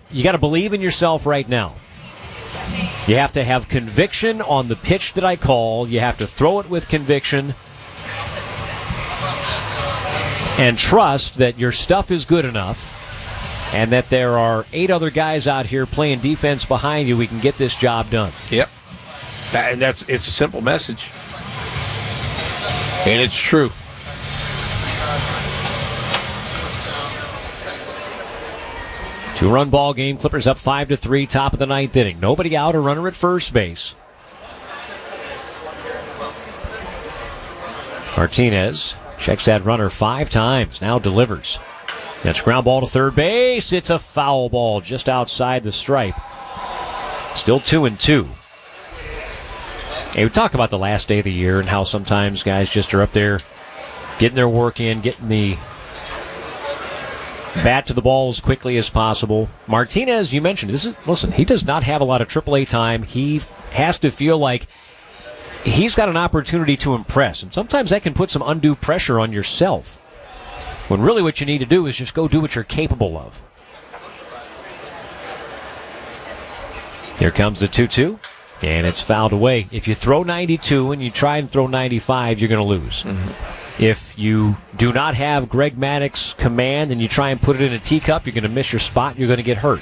you got to believe in yourself right now. You have to have conviction on the pitch that I call. You have to throw it with conviction and trust that your stuff is good enough and that there are 8 other guys out here playing defense behind you. We can get this job done. Yep. It's a simple message. And it's true. Two-run ball game. Clippers up 5-3, top of the 9th inning. Nobody out, a runner at first base. Martinez checks that runner 5 times, now delivers. That's a ground ball to third base. It's a foul ball just outside the stripe. Still 2-2. Hey, we talk about the last day of the year and how sometimes guys just are up there getting their work in, getting the bat to the ball as quickly as possible. Martinez, you mentioned, listen, he does not have a lot of AAA time. He has to feel like he's got an opportunity to impress, and sometimes that can put some undue pressure on yourself, when really what you need to do is just go do what you're capable of. Here comes the 2-2, and it's fouled away. If you throw 92 and you try and throw 95, you're going to lose. Mm-hmm. If you do not have Greg Maddox's command and you try and put it in a teacup, you're going to miss your spot, you're going to get hurt.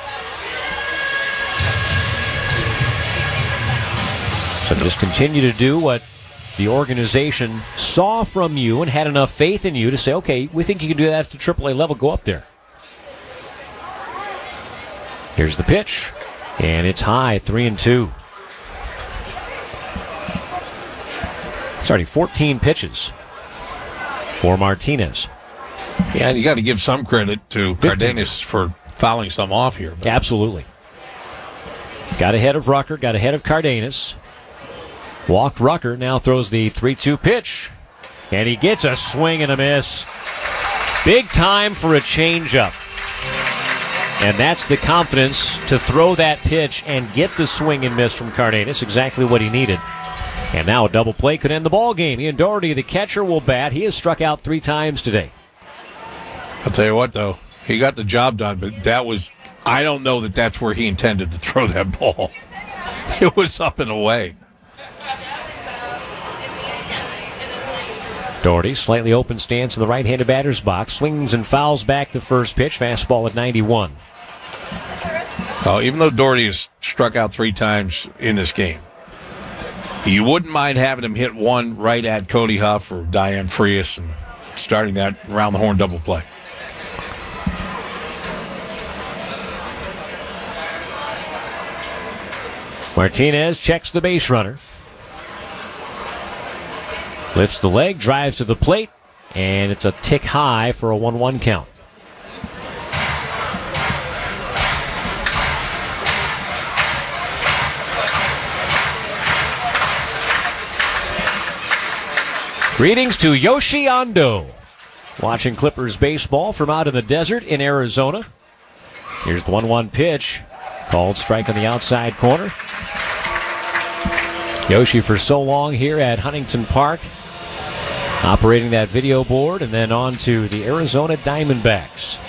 So just continue to do what the organization saw from you and had enough faith in you to say, okay, we think you can do that at the AAA level, go up there. Here's the pitch, and it's high, 3-2. It's already 14 pitches for Martinez. Yeah, and you got to give some credit to Cardenas for fouling some off here. But. Absolutely. Got ahead of Rucker, got ahead of Cardenas. Walked Rucker, now throws the 3-2 pitch. And he gets a swing and a miss. Big time for a changeup. And that's the confidence to throw that pitch and get the swing and miss from Cardenas. Exactly what he needed. And now a double play could end the ball game. Ian Doherty, the catcher, will bat. He has struck out 3 times today. I'll tell you what, though. He got the job done, but I don't know that that's where he intended to throw that ball. It was up and away. Doherty, slightly open stance in the right-handed batter's box. Swings and fouls back the first pitch. Fastball at 91. Even though Doherty has struck out 3 times in this game, you wouldn't mind having him hit one right at Cody Huff or Diane Frias and starting that round-the-horn double play. Martinez checks the base runner. Lifts the leg, drives to the plate, and it's a tick high for a 1-1 count. Greetings to Yoshi Ando, watching Clippers baseball from out in the desert in Arizona. Here's the 1-1 pitch, called strike on the outside corner. Yoshi for so long here at Huntington Park, operating that video board, and then on to the Arizona Diamondbacks.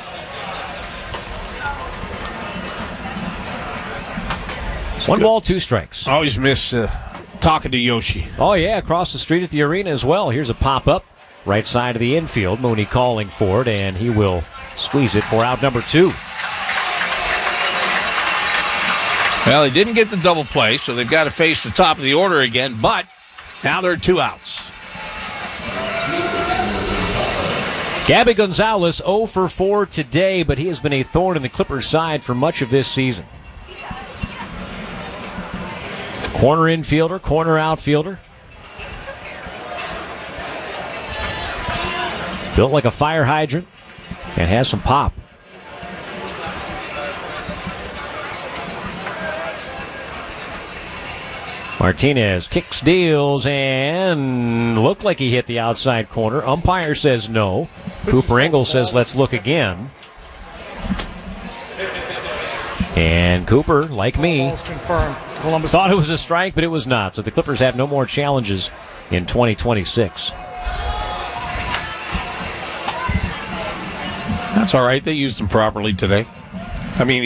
One ball, 2 strikes. Always miss talking to Yoshi. Oh, yeah, across the street at the arena as well. Here's a pop-up, right side of the infield. Mooney calling for it, and he will squeeze it for out number 2. Well, they didn't get the double play, so they've got to face the top of the order again, but now there are 2 outs. Gabby Gonzalez 0 for 4 today, but he has been a thorn in the Clippers' side for much of this season. Corner infielder, corner outfielder. Built like a fire hydrant and has some pop. Martinez kicks, deals, and looked like he hit the outside corner. Umpire says no. Cooper Engel says let's look again. And Cooper, like me, thought it was a strike, but it was not. So the Clippers have no more challenges in 2026. That's all right. They used them properly today. I mean,